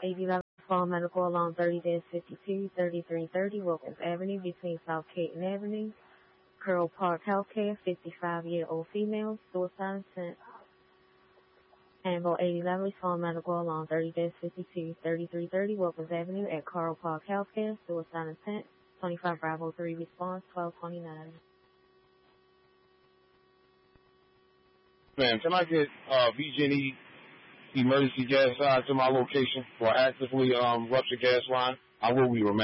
811 Fall Medical along 30-52, 3330 Wilkins Avenue between South Caton Avenue. Curl Park Healthcare, 55-year-old female, suicide intent. Annabelle 811 Fall Medical along 30-52, 3330 Wilkins Avenue at Curl Park Healthcare, suicide intent. 25 Bravo 3 response, 1229. Ma'am, can I get VG&E emergency gas line to my location for actively ruptured gas line? I will be remaining.